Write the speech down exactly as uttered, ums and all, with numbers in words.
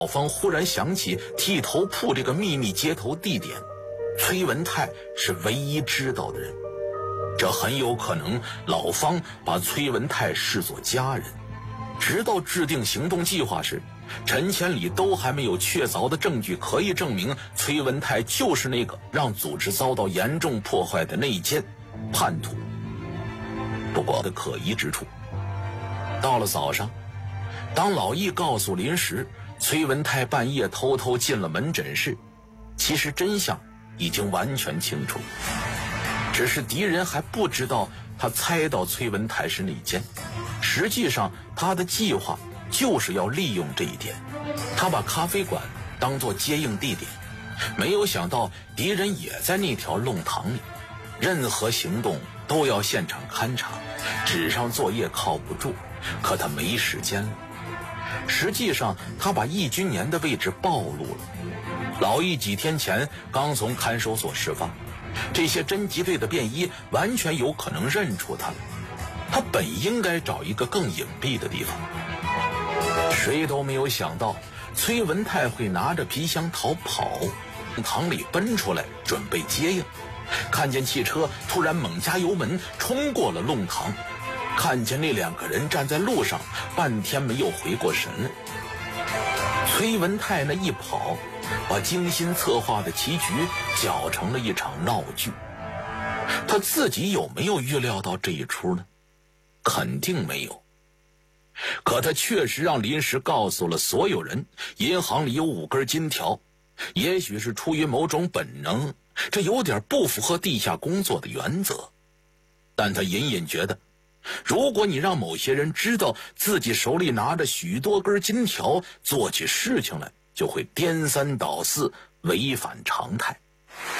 老方忽然想起剃头铺这个秘密接头地点，崔文泰是唯一知道的人，这很有可能老方把崔文泰视作家人。直到制定行动计划时，陈千里都还没有确凿的证据可以证明崔文泰就是那个让组织遭到严重破坏的内奸叛徒。不过的可疑之处，到了早上，当老易告诉林石崔文泰半夜偷偷进了门诊室，其实真相已经完全清楚，只是敌人还不知道他猜到崔文泰是内奸。实际上他的计划就是要利用这一点，他把咖啡馆当作接应地点，没有想到敌人也在那条弄堂里，任何行动都要现场勘察，纸上作业靠不住，可他没时间了。实际上他把易君年的位置暴露了，老易几天前刚从看守所释放，这些侦缉队的便衣完全有可能认出他了，他本应该找一个更隐蔽的地方。谁都没有想到崔文泰会拿着皮箱逃跑，从堂里奔出来准备接应，看见汽车突然猛加油门冲过了弄堂，看见那两个人站在路上，半天没有回过神来。崔文泰那一跑，把精心策划的棋局搅成了一场闹剧。他自己有没有预料到这一出呢？肯定没有。可他确实让林石告诉了所有人银行里有五根金条，也许是出于某种本能，这有点不符合地下工作的原则，但他隐隐觉得，如果你让某些人知道自己手里拿着许多根金条，做起事情来就会颠三倒四，违反常态。